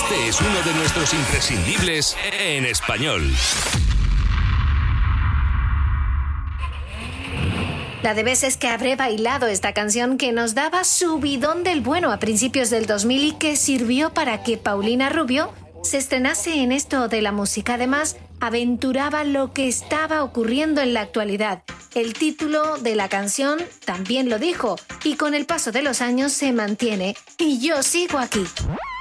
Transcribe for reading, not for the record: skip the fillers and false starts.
Este es uno de nuestros imprescindibles en español. La de veces que habré bailado esta canción que nos daba subidón del bueno a principios del 2000 y que sirvió para que Paulina Rubio se estrenase en esto de la música. Además, aventuraba lo que estaba ocurriendo en la actualidad. El título de la canción también lo dijo y con el paso de los años se mantiene. Y yo sigo aquí.